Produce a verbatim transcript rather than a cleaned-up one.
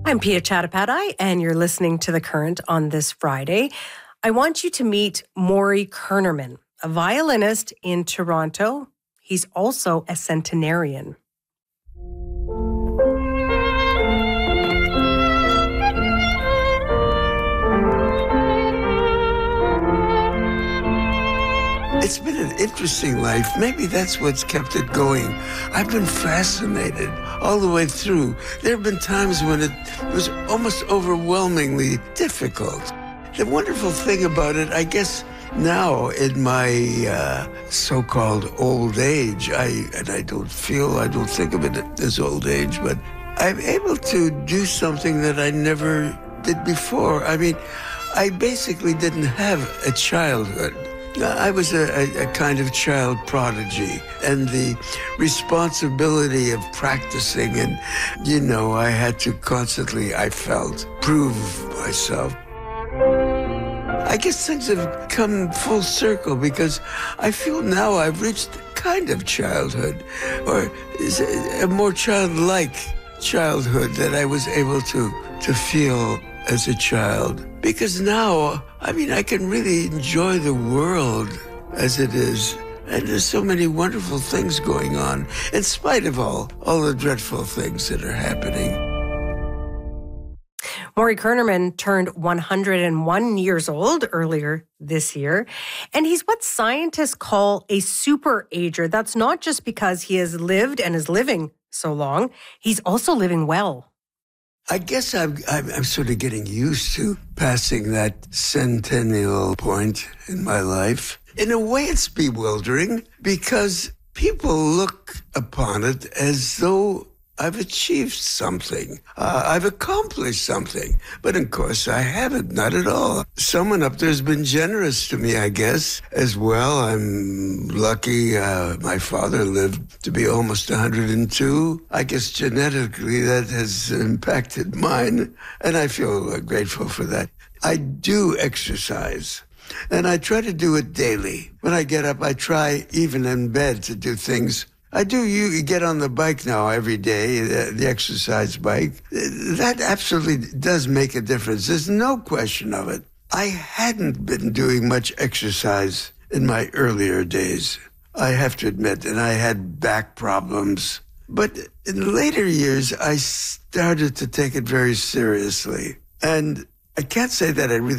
I'm Pia Chattopadhyay, and you're listening to The Current on this Friday. I want you to meet Maury Kernerman, a violinist in Toronto. He's also a centenarian. It's been an interesting life. Maybe that's what's kept it going. I've been fascinated all the way through. There have been times when it was almost overwhelmingly difficult. The wonderful thing about it, I guess now in my uh, so-called old age, I and I don't feel, I don't think of it as old age, but I'm able to do something that I never did before. I mean, I basically didn't have a childhood. I was a, a, a kind of child prodigy, and the responsibility of practicing and, you know, I had to constantly, I felt, prove myself. I guess things have come full circle because I feel now I've reached kind of childhood, or a more childlike childhood that I was able to, to feel as a child. Because now, I mean, I can really enjoy the world as it is. And there's so many wonderful things going on, in spite of all, all the dreadful things that are happening. Maury Kernerman turned one hundred one years old earlier this year, and he's what scientists call a super-ager. That's not just because he has lived and is living so long. He's also living well. I guess I'm, I'm, I'm sort of getting used to passing that centennial point in my life. In a way, it's bewildering because people look upon it as though I've achieved something. Uh, I've accomplished something. But of course, I haven't, not at all. Someone up there has been generous to me, I guess, as well. I'm lucky. Uh, my father lived to be almost one hundred two. I guess genetically that has impacted mine, and I feel grateful for that. I do exercise, and I try to do it daily. When I get up, I try, even in bed, to do things. I do you get on the bike now every day, the, the exercise bike. That absolutely does make a difference. There's no question of it. I hadn't been doing much exercise in my earlier days, I have to admit, and I had back problems. But in later years, I started to take it very seriously. And I can't say that I really